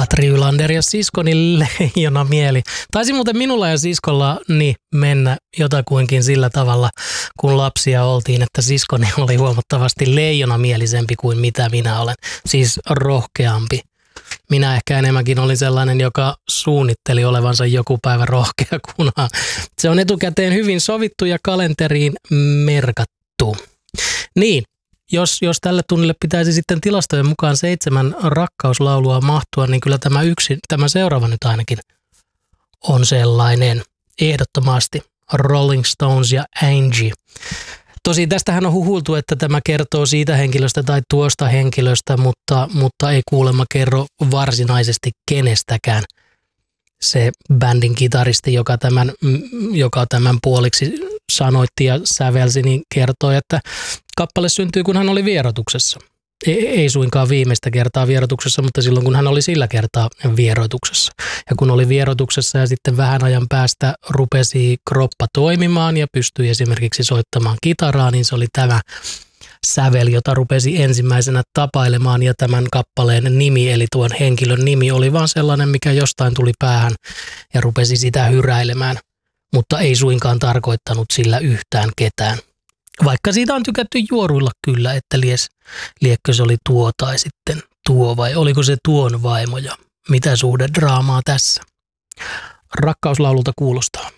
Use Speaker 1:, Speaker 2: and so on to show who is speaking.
Speaker 1: Katri Ylander ja siskoni Leijona mieli. Taisi muuten minulla ja siskollani mennä jotakuinkin sillä tavalla, kun lapsia oltiin, että siskoni oli huomattavasti leijonamielisempi kuin mitä minä olen. Siis rohkeampi. Minä ehkä enemmänkin olin sellainen, joka suunnitteli olevansa joku päivä rohkea, kunhan se on etukäteen hyvin sovittu ja kalenteriin merkattu. Niin. Jos tälle tunnille pitäisi sitten tilastojen mukaan 7 rakkauslaulua mahtua, niin kyllä tämä seuraava nyt ainakin on sellainen ehdottomasti. Rolling Stones ja Angie. Tosin tästähän on huhultu, että tämä kertoo siitä henkilöstä tai tuosta henkilöstä, mutta ei kuulemma kerro varsinaisesti kenestäkään. Se bändin kitaristi, joka tämän puoliksi sanoitti ja sävelsi, niin kertoi, että kappale syntyi, kun hän oli vieroituksessa. Ei suinkaan viimeistä kertaa vieroituksessa, mutta silloin, kun hän oli sillä kertaa vieroituksessa. Ja kun oli vieroituksessa ja sitten vähän ajan päästä rupesi kroppa toimimaan ja pystyi esimerkiksi soittamaan kitaraa, niin se oli tämä sävel, jota rupesi ensimmäisenä tapailemaan, ja tämän kappaleen nimi, eli tuon henkilön nimi, oli vaan sellainen, mikä jostain tuli päähän ja rupesi sitä hyräilemään, mutta ei suinkaan tarkoittanut sillä yhtään ketään. Vaikka siitä on tykätty juoruilla kyllä, että liekkö se oli tuo tai sitten tuo, vai oliko se tuon vaimo ja mitä suhde draamaa tässä. Rakkauslaululta kuulostaa.